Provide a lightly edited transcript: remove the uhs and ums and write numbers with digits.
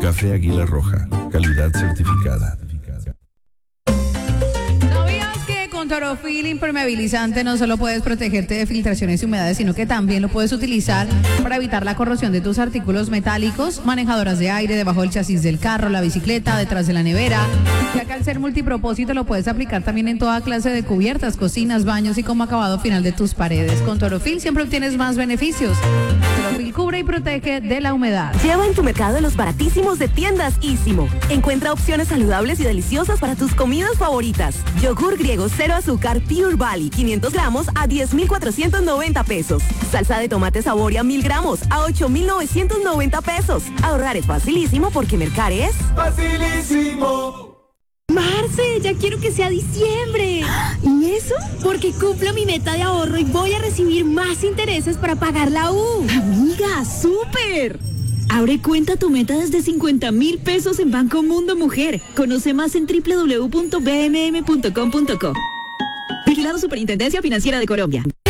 Café Águila Roja, calidad certificada. ¿Sabías que con Torofil impermeabilizante no solo puedes protegerte de filtraciones y humedades, sino que también lo puedes utilizar para evitar la corrosión de tus artículos metálicos, manejadoras de aire, debajo del chasis del carro, la bicicleta, detrás de la nevera? Ya que al ser multipropósito lo puedes aplicar también en toda clase de cubiertas, cocinas, baños y como acabado final de tus paredes. Con Torofil siempre obtienes más beneficios. Torofil cubre y protege de la humedad. Lleva en tu mercado los baratísimos de tiendas Ísimo. Encuentra opciones saludables y deliciosas para tus comidas favoritas. Yogur griego 0 azúcar Pure Valley 500 gramos a 10,490 pesos. Salsa de tomate Saboria 1000 gramos a 8,990 pesos. Ahorrar es facilísimo porque mercar es facilísimo. Marce, ya quiero que sea diciembre. ¿Y eso? Porque cumplo mi meta de ahorro y voy a recibir más intereses para pagar la U. Amiga, súper. Abre cuenta tu meta desde 50,000 pesos en Banco Mundo Mujer. Conoce más en www.bmm.com.co. Vigilado Superintendencia Financiera de Colombia.